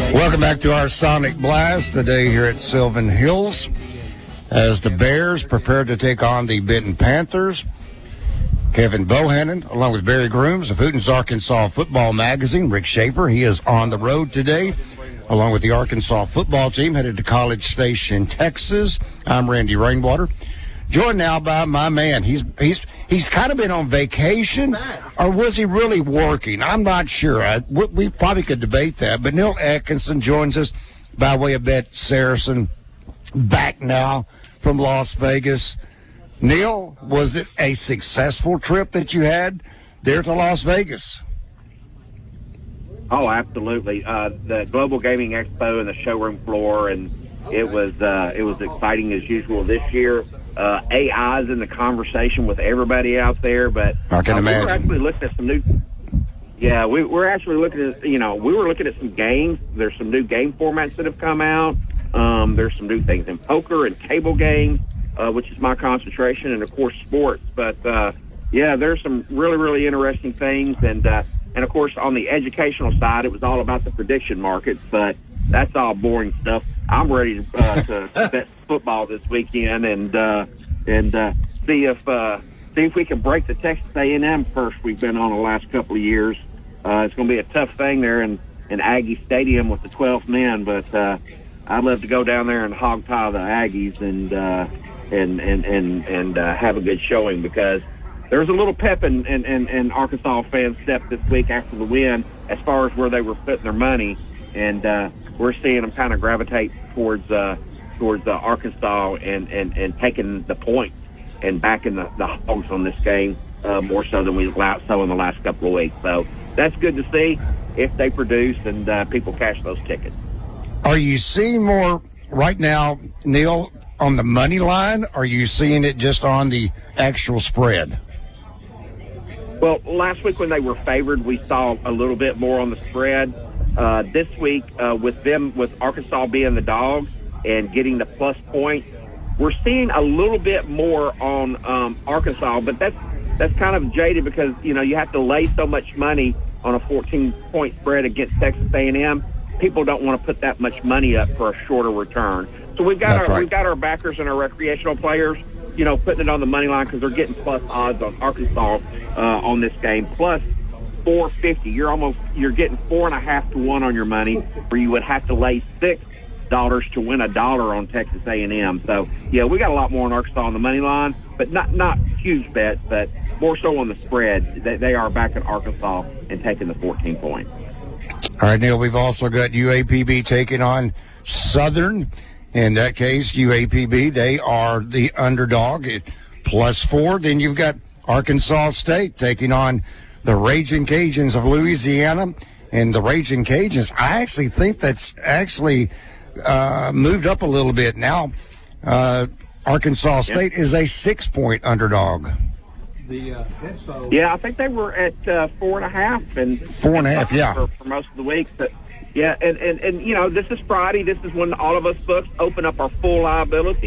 Welcome back to our Sonic Blast today here at Sylvan Hills as the Bears prepare to take on the Benton Panthers. Kevin Bohannon, along with Barry Grooms of Hooten's Arkansas Football Magazine. Rick Schaefer, he is on the road today, along with the Arkansas football team, headed to College Station, Texas. I'm Randy Rainwater. Joined now by my man. He's kind of been on vacation, or was he really working? I'm not sure. We probably could debate that. But Neil Atkinson joins us by way of Bet Saracen, back now from Las Vegas. Neil, was it a successful trip that you had there to Las Vegas? Oh, absolutely. The Global Gaming Expo and the showroom floor, and it was exciting as usual this year. AI's in the conversation with everybody out there, but I can imagine. We're actually looking at some new. Yeah, we're actually looking at we were looking at some games. There's some new game formats that have come out. There's some new things in poker and table games, which is my concentration, and of course sports. But yeah, there's some really, really interesting things, and of course on the educational side, it was all about the prediction markets, but that's all boring stuff. I'm ready to bet football this weekend and see if we can break the Texas A&M curse we've been on the last couple of years. It's going to be a tough thing there in Aggie Stadium with the 12 men, but I'd love to go down there and hog tie the Aggies and have a good showing, because there's a little pep in Arkansas fans' step this week after the win as far as where they were putting their money, and we're seeing them kind of gravitate towards Arkansas and taking the points and backing the Hogs on this game more so than we saw in the last couple of weeks. So that's good to see if they produce and people cash those tickets. Are you seeing more right now, Neil, on the money line? Or are you seeing it just on the actual spread? Well, last week when they were favored, we saw a little bit more on the spread. This week, with Arkansas being the dog and getting the plus point, we're seeing a little bit more on Arkansas, but that's kind of jaded because you have to lay so much money on a 14-point spread against Texas A&M. People don't want to put that much money up for a shorter return. So we've got our backers and our recreational players, putting it on the money line because they're getting plus odds on Arkansas on this game. Plus 450. You're getting 4.5 to 1 on your money, where you would have to lay $6 to win $1 on Texas A&M. So yeah, we got a lot more on Arkansas on the money line, but not huge bets, but more so on the spread. They are back at Arkansas and taking the 14 points. All right, Neil, we've also got UAPB taking on Southern. In that case, UAPB, they are the underdog at +4. Then you've got Arkansas State taking on the Raging Cajuns of Louisiana. And the Raging Cajuns, I actually think that's actually moved up a little bit now. Arkansas State is a 6-point underdog. Yeah, I think they were at 4.5 and 4.5. Yeah, for most of the week. But yeah, and this is Friday. This is when all of us books open up our full liability.